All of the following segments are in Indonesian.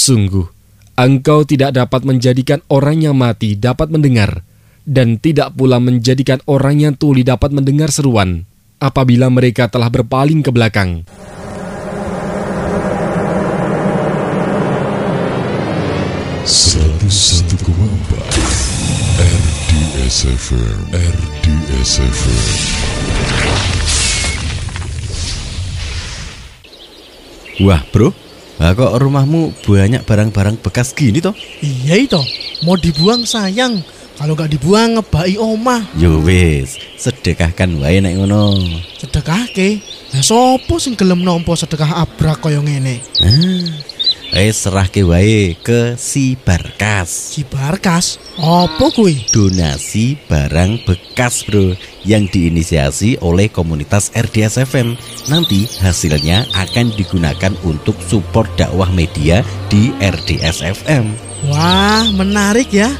Sungguh, engkau tidak dapat menjadikan orang yang mati dapat mendengar, dan tidak pula menjadikan orang yang tuli dapat mendengar seruan, apabila mereka telah berpaling ke belakang. RDS FM. Wah bro, kok rumahmu banyak barang-barang bekas gini toh? Iya itu, mau dibuang sayang. Kalau nggak dibuang ngebai omah. Yo wis, sedekahkan wae nek ngono. Sedekahke? Lah sopo sing gelem nampa sedekah abrak kaya ngene? Serahke wae ke si Barkas. Si Barkas? Apa kuwi? Donasi barang bekas bro, yang diinisiasi oleh komunitas RDS FM. Nanti hasilnya akan digunakan untuk support dakwah media di RDS FM. Wah, menarik ya.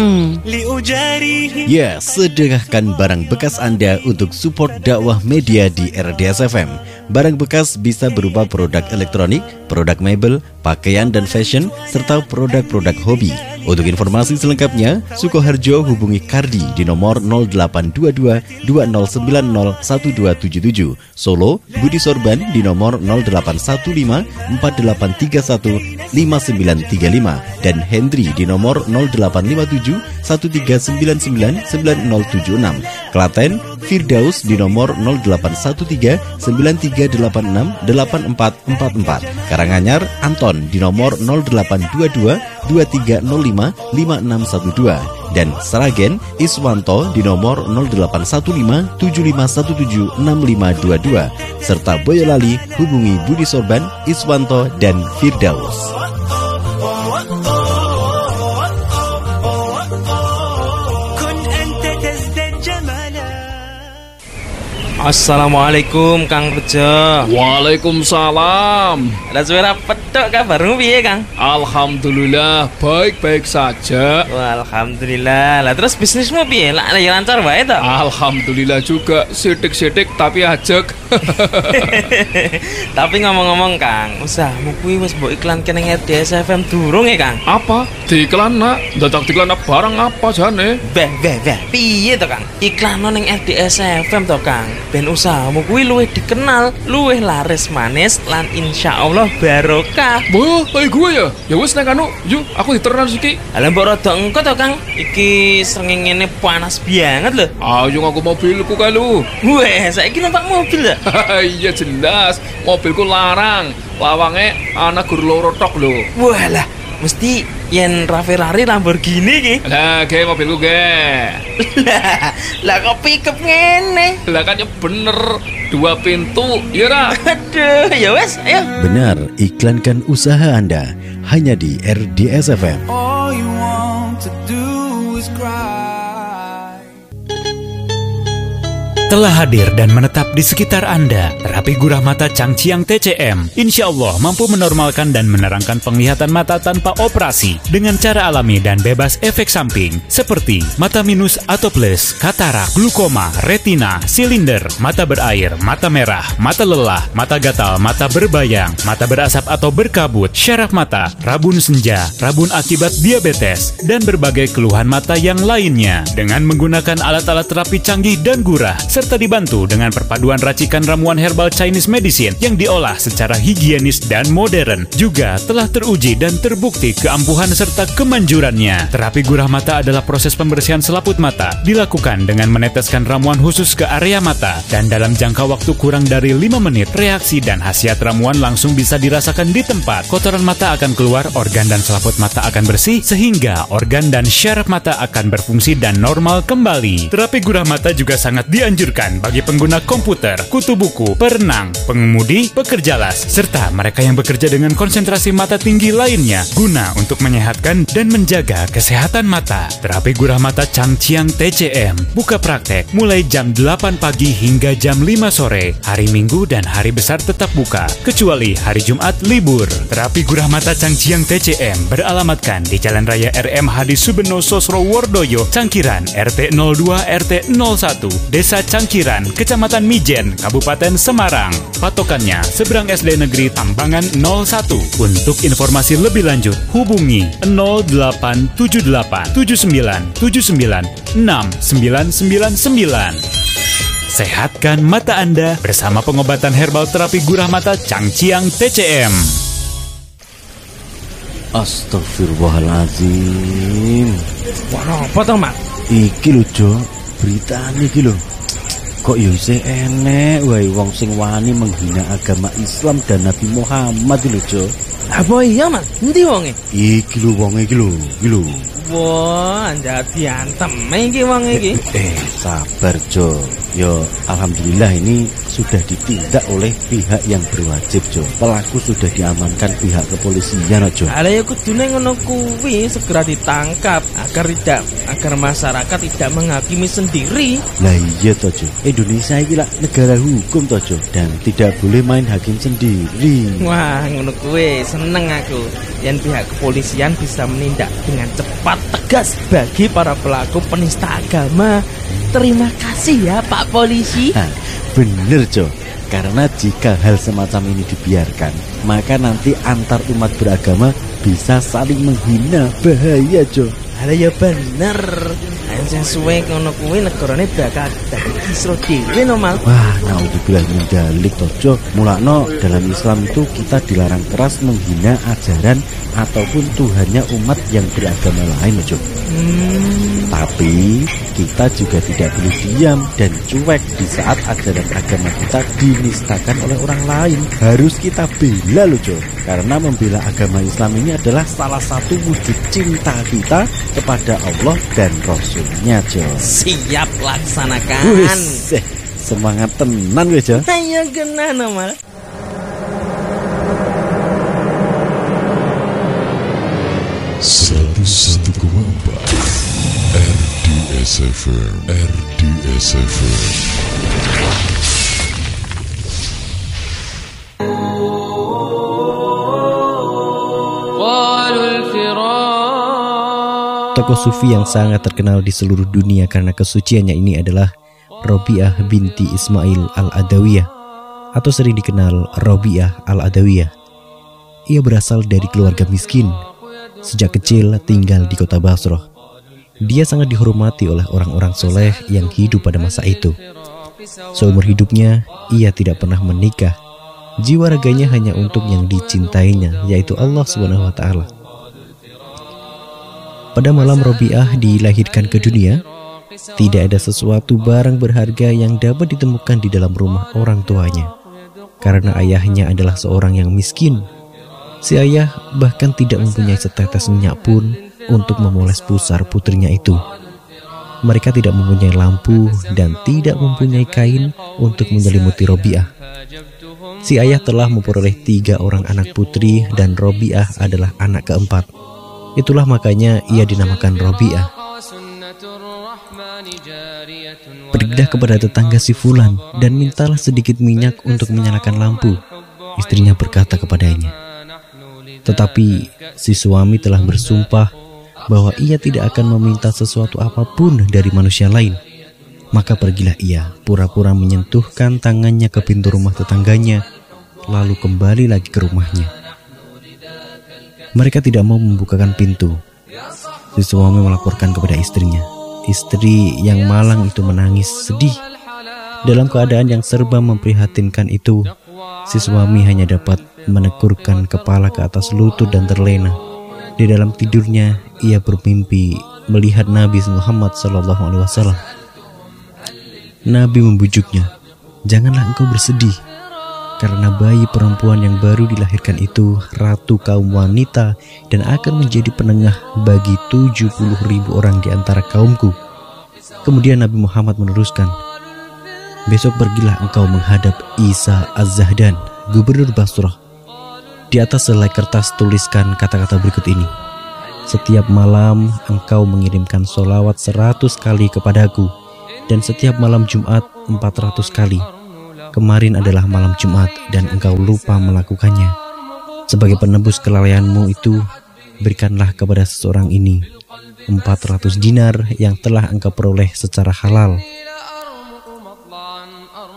Ya, sedekahkan barang bekas Anda untuk support dakwah media di RDS FM. Barang bekas bisa berupa produk elektronik, produk mebel, pakaian dan fashion, serta produk-produk hobi. Untuk informasi selengkapnya, Sukoharjo hubungi Kardi di nomor 0822 2090 1277. Solo, Budi Sorban di nomor 0815 4831 5935 dan Hendri di nomor 0857 1399 9076. Klaten, Firdaus di nomor 0813 9386 8444. Karanganyar, Anton di nomor 0822 2305 5612 dan Sragen, Iswanto di nomor 0815 7517 6522 serta Boyolali hubungi Budi Sorban, Iswanto dan Firdaus. Assalamualaikum Kang Rejo. Waalaikumsalam. Lah suara petok kabarmu piye Kang? Alhamdulillah baik-baik saja. Wah, alhamdulillah. Lah terus bisnismu piye? Lah lancar wae to? Alhamdulillah juga, sidik-sidik tapi ajek. Tapi ngomong-ngomong Kang, usahmu kuwi wis mbok iklanke ning RDS FM durung ya Kang? Apa? Diiklan nak? Dadak diiklan barang apa jane? Beh, piye to Kang? Iklan ning RDS FM to Kang. Ben usahamu kuwi luwih dikenal, luwih laris manis lan insyaallah barokah. Boh, kayak gue ya? Ya wis nek anu, yuk aku diternan iki. Lah mbok rada engko to Kang. Iki srengenge panas banget lho. Ayo ngaku mobilku kae lu. Weh, saiki numpak mobil ya? Iya jelas, mobilku larang. Lawange ana gur loro tok lho. Walah, mesti yen Ferrari Lamborghini ki. Lah, ge mobilku ge. Lah kok pickup ngene? Lah kan ya bener, 2 pintu, ya ra? Aduh, ya wes, ayo. Benar, iklankan usaha Anda hanya di RDS FM. All you want to do is cry. Telah hadir dan menetap di sekitar Anda, terapi gurah mata Changqiang TCM. Insya Allah mampu menormalkan dan menerangkan penglihatan mata tanpa operasi dengan cara alami dan bebas efek samping seperti mata minus atau plus, katarak, glukoma, retina, silinder, mata berair, mata merah, mata lelah, mata gatal, mata berbayang, mata berasap atau berkabut, syaraf mata, rabun senja, rabun akibat diabetes, dan berbagai keluhan mata yang lainnya dengan menggunakan alat-alat terapi canggih dan gurah, serta dibantu dengan perpaduan racikan ramuan herbal Chinese medicine yang diolah secara higienis dan modern. Juga telah teruji dan terbukti keampuhan serta kemanjurannya. Terapi gurah mata adalah proses pembersihan selaput mata, dilakukan dengan meneteskan ramuan khusus ke area mata, dan dalam jangka waktu kurang dari 5 menit, reaksi dan khasiat ramuan langsung bisa dirasakan di tempat. Kotoran mata akan keluar, organ dan selaput mata akan bersih, sehingga organ dan syaraf mata akan berfungsi dan normal kembali. Terapi gurah mata juga sangat dianjurkan bagi pengguna komputer, kutu buku, perenang, pengemudi, pekerja las, serta mereka yang bekerja dengan konsentrasi mata tinggi lainnya, guna untuk menyehatkan dan menjaga kesehatan mata. Terapi gurah mata Changqiang TCM buka praktek mulai jam 8 pagi hingga jam 5 sore. Hari Minggu dan hari besar tetap buka, kecuali hari Jumat libur. Terapi gurah mata Changqiang TCM beralamatkan di Jalan Raya RM Hadi Subeno Sosro Wordoyo, Cangkiran, RT 02 RT 01, Desa Cangkiran, Kecamatan Mijen, Kabupaten Semarang. Patokannya seberang SD Negeri Tambangan 01. Untuk informasi lebih lanjut, hubungi 0878 7979 6999. Sehatkan mata Anda bersama pengobatan herbal terapi gurah mata Changqiang TCM. Astagfirullahaladzim. Wah, apa toh, Mak? Iki lho, Jo, beritane iki lho. Kok ya isih enek wae wong sing wani menghina agama Islam dan Nabi Muhammad lho, Jo. Apa iya, Mak? Endi wonge? Iki lho wonge iki lho. Wah, anjat diantem iki wong iki. Sabar, Jo. Yo, alhamdulillah ini sudah ditindak oleh pihak yang berwajib, Jo. Pelaku sudah diamankan pihak kepolisian, Jo. Ala ya kudune ngono kuwi segera ditangkap agar masyarakat tidak menghakimi sendiri. Lah iya toh, Jo. Indonesia iki lah negara hukum toh, Jo, dan tidak boleh main hakim sendiri. Wah, ngono kuwi seneng aku. Yen pihak kepolisian bisa menindak dengan cepat tegas bagi para pelaku penista agama. Terima kasih ya Pak Polisi. Bener, Jo. Karena jika hal semacam ini dibiarkan, maka nanti antar umat beragama bisa saling menghina. Bahaya, Jo. Ala ya bener. Sing suwe ngono kuwi negarane bakal dadi kisru dhewe no, Mal. Wah, naudzubillah min dzalik toh, Jo. Mulakno dalam Islam itu kita dilarang keras menghina ajaran ataupun Tuhannya umat yang beragama lain, Jo. Tapi kita juga tidak boleh diam dan cuek di saat ajaran agama kita dinistakan oleh orang lain. Harus kita bela loh, Jo. Karena membela agama Islam ini adalah salah satu wujud cinta kita kepada Allah dan Rasulnya, Jo. Siap laksanakan. Wih, semangat tenan weh, Jo. Ayo kena Mal. RDSFM. Tokoh sufi yang sangat terkenal di seluruh dunia karena kesuciannya ini adalah Robiah binti Ismail Al-Adawiyah, atau sering dikenal Robiah Al-Adawiyah. Ia berasal dari keluarga miskin. Sejak kecil tinggal di kota Basrah. Dia sangat dihormati oleh orang-orang soleh yang hidup pada masa itu. Seumur hidupnya, ia tidak pernah menikah. Jiwa raganya hanya untuk yang dicintainya, yaitu Allah SWT. Pada malam Robiah dilahirkan ke dunia, tidak ada sesuatu barang berharga yang dapat ditemukan di dalam rumah orang tuanya. Karena ayahnya adalah seorang yang miskin. Si ayah bahkan tidak mempunyai setetes minyak pun untuk memoles pusar putrinya itu. Mereka tidak mempunyai lampu dan tidak mempunyai kain untuk menyelimuti Robiah. Si ayah telah memperoleh 3 orang anak putri dan Robiah adalah anak keempat. Itulah makanya ia dinamakan Robiah. Pergilah kepada tetangga si Fulan dan mintalah sedikit minyak untuk menyalakan lampu. Istrinya berkata kepadanya. Tetapi si suami telah bersumpah bahwa ia tidak akan meminta sesuatu apapun dari manusia lain. Maka pergilah ia pura-pura menyentuhkan tangannya ke pintu rumah tetangganya, lalu kembali lagi ke rumahnya. Mereka tidak mau membukakan pintu. Si suami melaporkan kepada istrinya. Istri yang malang itu menangis sedih. Dalam keadaan yang serba memprihatinkan itu, si suami hanya dapat menekurkan kepala ke atas lutut dan terlena. Di dalam tidurnya, ia bermimpi melihat Nabi Muhammad SAW. Nabi membujuknya, janganlah engkau bersedih, karena bayi perempuan yang baru dilahirkan itu ratu kaum wanita dan akan menjadi penengah bagi 70.000 orang di antara kaumku. Kemudian Nabi Muhammad meneruskan, besok pergilah engkau menghadap Isa Az-Zahdan, gubernur Basrah. Di atas selai kertas tuliskan kata-kata berikut ini. Setiap malam engkau mengirimkan sholawat 100 kali kepadaku, dan setiap malam Jumat 400 kali. Kemarin adalah malam Jumat dan engkau lupa melakukannya. Sebagai penebus kelalaianmu itu, berikanlah kepada seseorang ini 400 dinar yang telah engkau peroleh secara halal.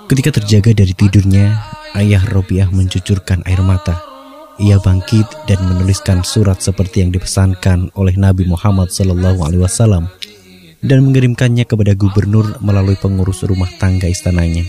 Ketika terjaga dari tidurnya, ayah Robiah mencucurkan air mata. Ia bangkit dan menuliskan surat seperti yang dipesankan oleh Nabi Muhammad SAW dan mengirimkannya kepada gubernur melalui pengurus rumah tangga istananya.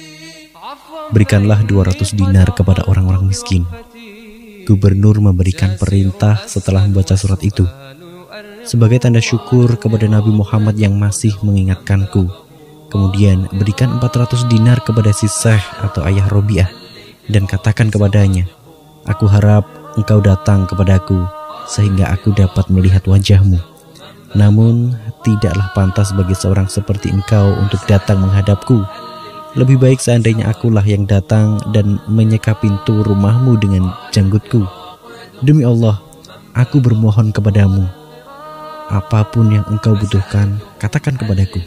Berikanlah 200 dinar kepada orang-orang miskin. Gubernur memberikan perintah setelah membaca surat itu. Sebagai tanda syukur kepada Nabi Muhammad yang masih mengingatkanku, kemudian berikan 400 dinar kepada si Syekh atau ayah Robiah dan katakan kepadanya, aku harap engkau datang kepadaku sehingga aku dapat melihat wajahmu. Namun tidaklah pantas bagi seorang seperti engkau untuk datang menghadapku. Lebih baik seandainya akulah yang datang dan menyeka pintu rumahmu dengan janggutku. Demi Allah, aku bermohon kepadamu, apapun yang engkau butuhkan, katakan kepadaku.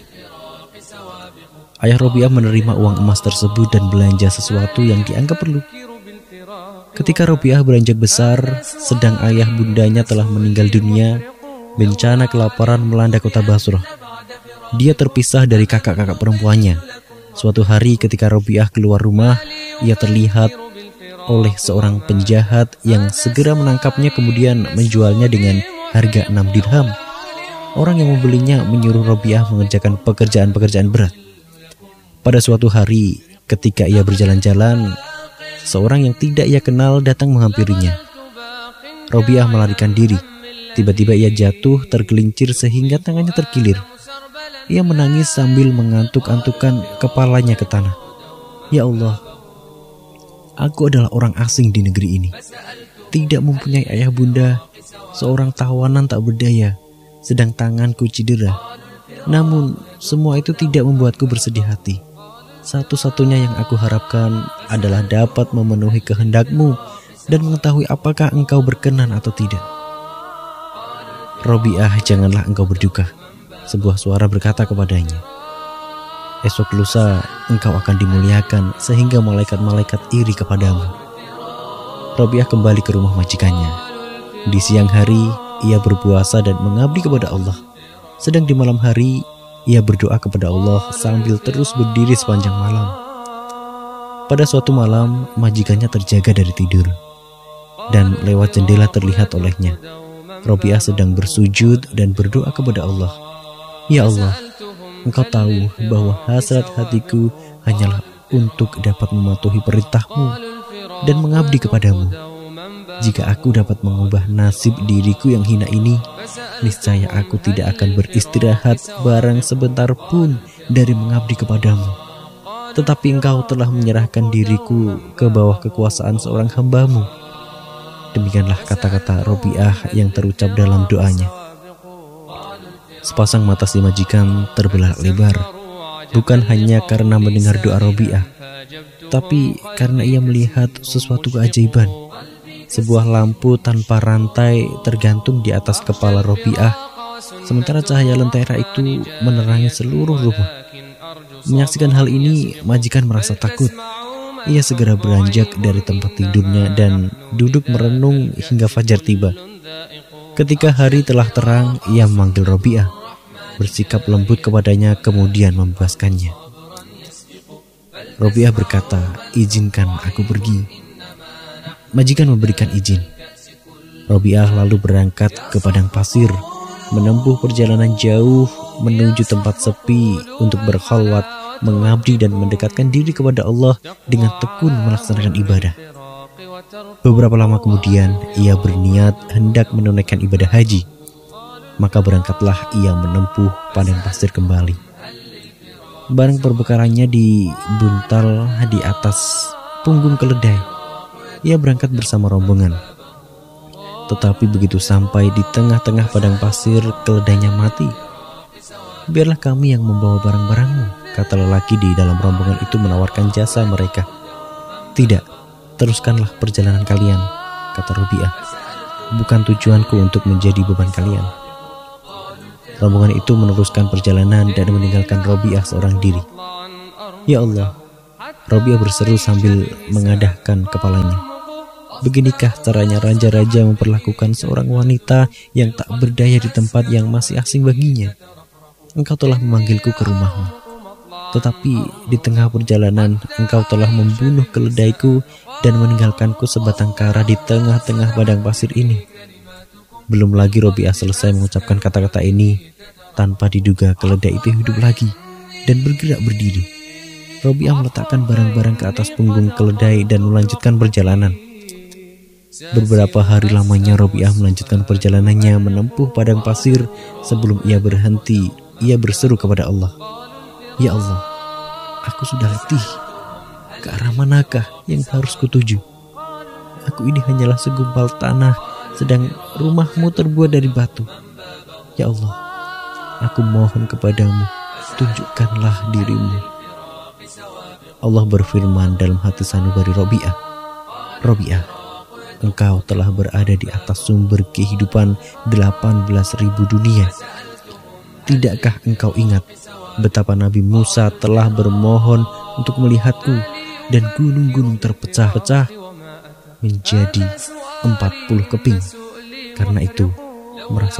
Ayah Robiah menerima uang emas tersebut dan belanja sesuatu yang dianggap perlu. Ketika Robiah beranjak besar, sedang ayah bundanya telah meninggal dunia, bencana kelaparan melanda kota Basrah. Dia terpisah dari kakak-kakak perempuannya. Suatu hari ketika Robiah keluar rumah, ia terlihat oleh seorang penjahat yang segera menangkapnya kemudian menjualnya dengan harga 6 dirham. Orang yang membelinya menyuruh Robiah mengerjakan pekerjaan-pekerjaan berat. Pada suatu hari ketika ia berjalan-jalan, seorang yang tidak ia kenal datang menghampirinya. Robiah melarikan diri. Tiba-tiba ia jatuh tergelincir sehingga tangannya terkilir. Ia menangis sambil mengantuk-antukkan kepalanya ke tanah. Ya Allah, aku adalah orang asing di negeri ini, tidak mempunyai ayah bunda, seorang tawanan tak berdaya, sedang tanganku cedera. Namun semua itu tidak membuatku bersedih hati. Satu-satunya yang aku harapkan adalah dapat memenuhi kehendak-Mu dan mengetahui apakah Engkau berkenan atau tidak. Robiah, janganlah engkau berduka. Sebuah suara berkata kepadanya, esok lusa engkau akan dimuliakan sehingga malaikat-malaikat iri kepadamu. Robiah kembali ke rumah majikannya. Di siang hari ia berpuasa dan mengabdi kepada Allah. Sedang di malam hari ia berdoa kepada Allah sambil terus berdiri sepanjang malam. Pada suatu malam majikannya terjaga dari tidur dan lewat jendela terlihat olehnya Robiah sedang bersujud dan berdoa kepada Allah. Ya Allah, Engkau tahu bahwa hasrat hatiku hanyalah untuk dapat mematuhi perintah-Mu dan mengabdi kepadamu. Jika aku dapat mengubah nasib diriku yang hina ini, niscaya aku tidak akan beristirahat barang sebentar pun dari mengabdi kepadamu. Tetapi Engkau telah menyerahkan diriku ke bawah kekuasaan seorang hamba-Mu. Demikianlah kata-kata Robiah yang terucap dalam doanya. Sepasang mata si majikan terbelah lebar, bukan hanya karena mendengar doa Robiah, tapi karena ia melihat sesuatu keajaiban. Sebuah lampu tanpa rantai tergantung di atas kepala Robiah, sementara cahaya lentera itu menerangi seluruh rumah. Menyaksikan hal ini, majikan merasa takut. Ia segera beranjak dari tempat tidurnya dan duduk merenung hingga fajar tiba. Ketika hari telah terang, ia memanggil Robiah, bersikap lembut kepadanya kemudian membebaskannya. Robiah berkata, izinkan aku pergi. Majikan memberikan izin. Robiah lalu berangkat ke padang pasir, menempuh perjalanan jauh menuju tempat sepi untuk berkhalwat, mengabdi dan mendekatkan diri kepada Allah dengan tekun melaksanakan ibadah. Beberapa lama kemudian, ia berniat hendak menunaikan ibadah haji. Maka berangkatlah ia menempuh padang pasir kembali. Barang perbekalannya dibuntal di atas punggung keledai. Ia berangkat bersama rombongan. Tetapi begitu sampai di tengah-tengah padang pasir, keledainya mati. Biarlah kami yang membawa barang-barangmu, kata lelaki di dalam rombongan itu menawarkan jasa mereka. Tidak, teruskanlah perjalanan kalian, kata Robiah. Bukan tujuanku untuk menjadi beban kalian. Rombongan itu meneruskan perjalanan dan meninggalkan Robiah seorang diri. Ya Allah, Robiah berseru sambil mengadahkan kepalanya. Beginikah caranya raja-raja memperlakukan seorang wanita yang tak berdaya di tempat yang masih asing baginya? Engkau telah memanggilku ke rumahmu. Tetapi di tengah perjalanan engkau telah membunuh keledaiku dan meninggalkanku sebatang kara di tengah-tengah padang pasir ini. Belum lagi Robiah selesai mengucapkan kata-kata ini, tanpa diduga keledai itu hidup lagi dan bergerak berdiri. Robiah meletakkan barang-barang ke atas punggung keledai dan melanjutkan perjalanan. Beberapa hari lamanya Robiah melanjutkan perjalanannya menempuh padang pasir. Sebelum ia berhenti, ia berseru kepada Allah, "Ya Allah, aku sudah letih. Ke arah manakah yang harus kutuju? Aku ini hanyalah segumpal tanah, sedang rumahmu terbuat dari batu. Ya Allah, aku mohon kepadamu, tunjukkanlah dirimu." Allah berfirman dalam hati sanubari Robiah, "Robiah, engkau telah berada di atas sumber kehidupan 18.000 dunia. Tidakkah engkau ingat betapa Nabi Musa telah bermohon untuk melihatku dan gunung-gunung terpecah-pecah menjadi 40 keping? Karena itu merasa